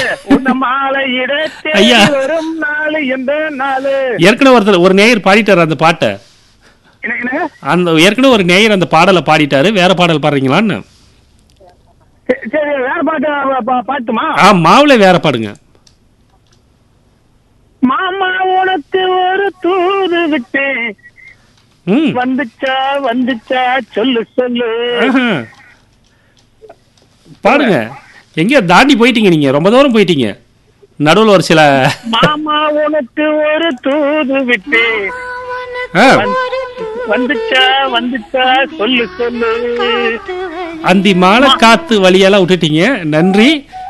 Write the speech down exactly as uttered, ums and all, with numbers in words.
உன்ன மாலை இடத்தே ஐயா. வரும் நாள் எந்த நாள். ஏற்கனவே ஒருத்தர் ஒரு நேயர் பாடிட்டாரு அந்த பாட்டை. என்ன என்ன? அந்த ஏற்கனவே ஒரு நேயர் அந்த பாடலை பாடிட்டாரு. வேற பாடல் பாடுறீங்களான்னு? சரி, சரி, வேற பாட்டு பா- பா- பாட்டுமா? ஆ, மாவுளை வேற பாடுங்க. மாமா உனக்கு ஒரு தூது விட்டேன், ம். வந்துச்சா வந்துச்சா சொல்லு சொல்லு. ஆஹா. பாடுங்க. எங்கேயோ தாண்டி போயிட்டீங்க, நீங்க ரொம்ப தூரம் போயிட்டீங்க. நடுவில் ஒரு சில மாமா உனக்கு ஒரு தூது விட்டேன், ஆ, வந்துச்சா வந்துச்சா சொல்லு சொல்லு. அந்தி மாலை காத்து வழியெல்லாம் விட்டுட்டீங்க. நன்றி.